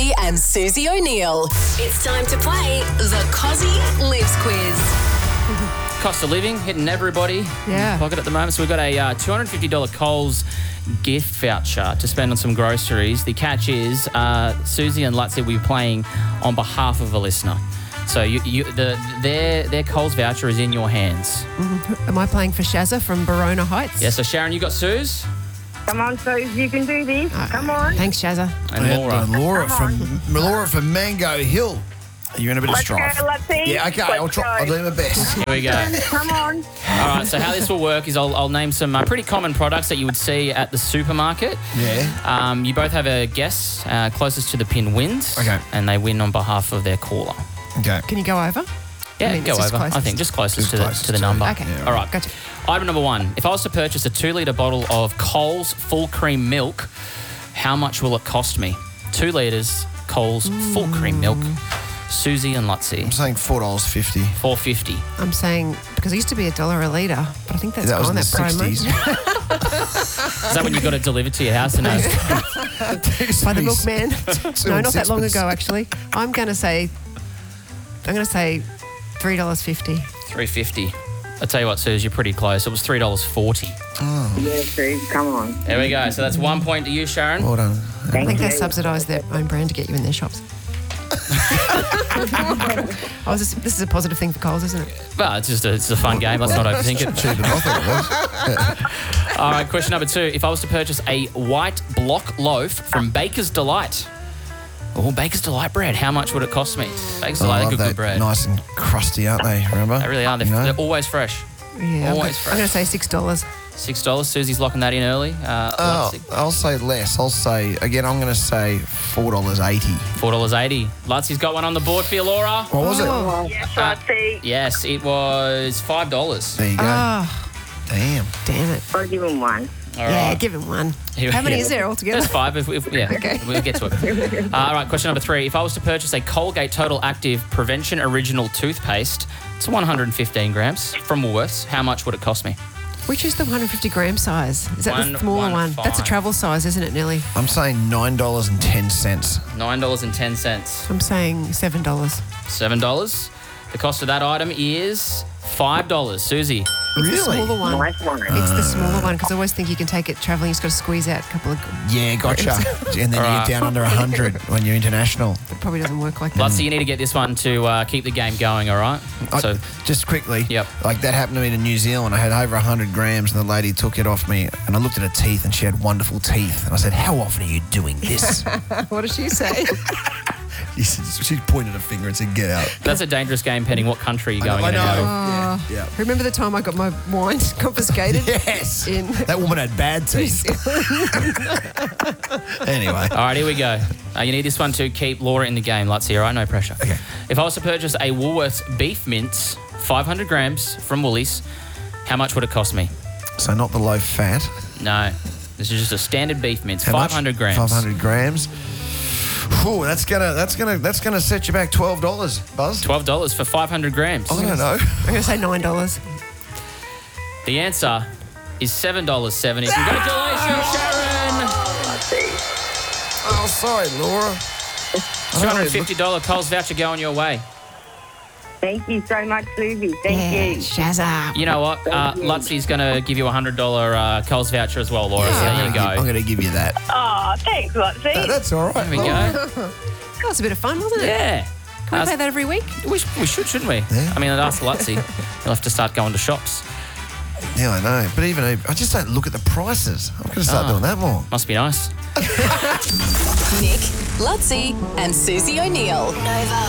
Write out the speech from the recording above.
Lutzi and Susie O'Neill. It's time to play the Cozzy Lives Quiz. Cost of living hitting everybody in the pocket at the moment. So we've got a $250 Coles gift voucher to spend on some groceries. The catch is Susie and Lutzi will be playing on behalf of a listener. So their Coles voucher is in your hands. Mm-hmm. Am I playing for Shazza from Barona Heights? Yeah, so Sharon, you got Suze? Come on, Suze, you can do this. Come on. Thanks, Shazza. And Laura from Mango Hill. You're in a bit of strife. Go, Lutzi. Yeah, okay, I'll do my best. Here we go. Come on. All right, so how this will work is I'll name some pretty common products that you would see at the supermarket. Yeah. You both have a guess. Closest to the pin wins. Okay. And they win on behalf of their caller. Okay. Can you go over? Yeah, it's go just over. closest. I think just closest, Just to the number. Okay. Yeah, all right. Gotcha. Item number 1. If I was to purchase a 2-litre bottle of Coles full cream milk, how much will it cost me? 2 litres, Coles full cream milk. Susie and Lutzi. I'm saying $4.50. $4.50. I'm saying, because it used to be $1 a litre, but I think that's That was gone, in that the promo. 60s. Is that when you got it delivered to your house? And By the milkman. No, not that long ago, actually. I'm going to say $3.50. $3.50. I'll tell you what, Suze, you're pretty close. It was $3.40. Yeah, Suze, come on. There we go. So that's 1 point to you, Sharon. Well done. I think they subsidise their own brand to get you in their shops. This is a positive thing for Coles, isn't it? Well, it's a fun game. Let's not overthink it. Cheaper than I thought it was. All right, question number 2. If I was to purchase a white block loaf from Baker's Delight, Baker's Delight bread, how much would it cost me? Baker's Delight, they're good bread. Nice and crusty, aren't they? Remember? They really are. They're always fresh. Yeah, Always I'm going to fresh. say $6. $6. Susie's locking that in early. Lutzi, I'll say less. I'm going to say $4.80. $4.80. Lutzi's got one on the board for you, Laura. What was it? Yes, Lutzi. Yes, it was $5. There you go. Damn. Damn it. I'll give him one. All Yeah, right. give him one. Here- How many yeah. is there altogether? There's 5. Okay. We'll get to it. All right, question number 3. If I was to purchase a Colgate Total Active Prevention Original toothpaste, it's 115 grams from Woolworths, how much would it cost me? Which is the 150 gram size? Is that the smaller one? 115. That's a travel size, isn't it, Nelly? I'm saying $9.10. $9.10. I'm saying $7. $7. The cost of that item is $5. Susie. It's the Really? smaller one. Nice one. It's the smaller one because I always think you can take it travelling. You just got to squeeze out a couple of. Yeah, gotcha. And then you get down under 100 when you're international. It probably doesn't work like that. Lutzi, you need to get this one to keep the game going, all right? So, Just quickly, Yep. like that happened to me in New Zealand. I had over 100 grams and the lady took it off me and I looked at her teeth and she had wonderful teeth. And I said, how often are you doing this? What does she say? She pointed a finger and said, get out. that's a dangerous game, pending what country you're going I in and out of. know. Yeah. Remember the time I got my wine confiscated? Yes. In That woman had bad teeth. Anyway. All right, here we go. You need this one to keep Laura in the game, Lutzi, all right? No pressure. Okay. If I was to purchase a Woolworths beef mince, 500 grams from Woolies, how much would it cost me? So not the low fat. No, this is just a standard beef mince, How much? 500 grams. 500 grams. Whew, that's gonna set you back $12, Buzz. $12 for 500 grams. I don't know. I'm going to say $9. The answer is $7.70. Congratulations, Sharon! Oh, sorry, Laura. $250 Coles voucher going your way. Thank you so much, Susie. Thank you. Shazza. You know what? Lutzi's going to give you a $100 Coles voucher as well, Laura. So there you go. I'm going to give you that. Oh, thanks, Lutzi. That's all right. There we go. That was a bit of fun, wasn't it? Yeah. Can we play that every week? We should, shouldn't we? Yeah. I mean, I'd ask Lutzi. He'll have to start going to shops. Yeah, I know. But even I just don't look at the prices. I'm going to start doing that more. Must be nice. Nick, Lutzi and Susie O'Neill. Nova.